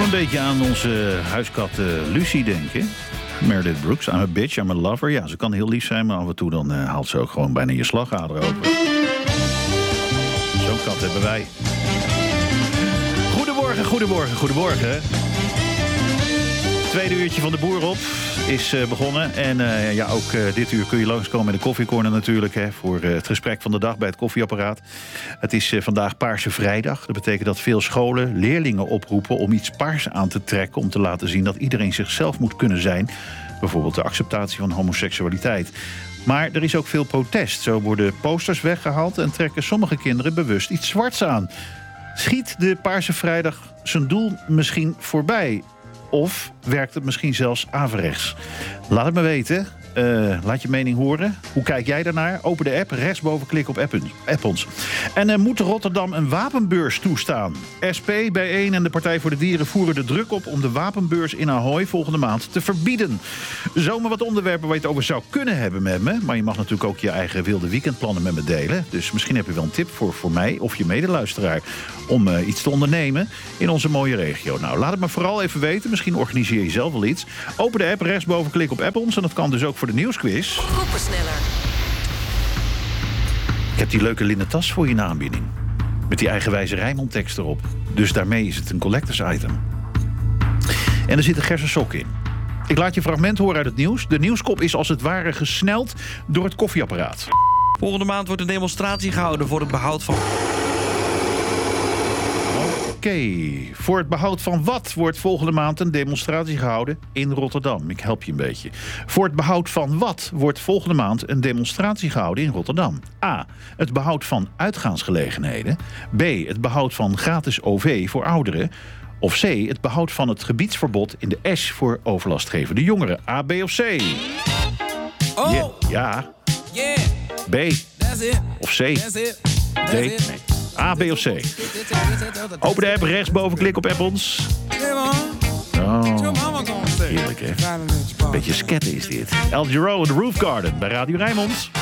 een beetje aan onze huiskat Lucy denken. Meredith Brooks, I'm a bitch, I'm a lover. Ja, ze kan heel lief zijn, maar af en toe dan haalt ze ook gewoon bijna je slagader open. Zo'n kat hebben wij. Goedemorgen. Tweede uurtje van de Boer op is begonnen. En ook dit uur kun je langskomen met de koffiecorner natuurlijk. Voor het gesprek van de dag bij het koffieapparaat. Het is vandaag Paarse Vrijdag. Dat betekent dat veel scholen leerlingen oproepen om iets paars aan te trekken. Om te laten zien dat iedereen zichzelf moet kunnen zijn. Bijvoorbeeld de acceptatie van homoseksualiteit. Maar er is ook veel protest. Zo worden posters weggehaald en trekken sommige kinderen bewust iets zwarts aan. Schiet de Paarse Vrijdag zijn doel misschien voorbij? Of werkt het misschien zelfs averechts? Laat het me weten. Laat je mening horen. Hoe kijk jij daarnaar? Open de app, rechtsboven klik op app ons. En moet Rotterdam een wapenbeurs toestaan? SP, B1 en de Partij voor de Dieren voeren de druk op om de wapenbeurs in Ahoy volgende maand te verbieden. Zomaar wat onderwerpen waar je het over zou kunnen hebben met me. Maar je mag natuurlijk ook je eigen wilde weekendplannen met me delen. Dus misschien heb je wel een tip voor mij of je medeluisteraar om iets te ondernemen in onze mooie regio. Nou, laat het me vooral even weten. Misschien organiseer je zelf wel iets. Open de app, rechtsboven klik op app ons. En dat kan dus ook voor de nieuwsquiz. Groepensneller. Ik heb die leuke linnen tas voor je in de aanbieding. Met die eigenwijze Rijnmond-tekst erop. Dus daarmee is het een collectors item. En er zit een gersen sok in. Ik laat je een fragment horen uit het nieuws. De nieuwskop is als het ware gesneld door het koffieapparaat. Volgende maand wordt een demonstratie gehouden voor het behoud van... Oké, voor het behoud van wat wordt volgende maand een demonstratie gehouden in Rotterdam? Ik help je een beetje. Voor het behoud van wat wordt volgende maand een demonstratie gehouden in Rotterdam? A. Het behoud van uitgaansgelegenheden. B. Het behoud van gratis OV voor ouderen. Of C. Het behoud van het gebiedsverbod in de Esch voor overlastgevende jongeren. A, B of C? Oh! Ja. Yeah! B. That's it. Of C? That's it. D? Nee. A, B of C? Open de app, rechtsboven, klik op app ons. Oh, heerlijk hè. Beetje sketten is dit. El Giro en The Roof Garden bij Radio Rijnmond.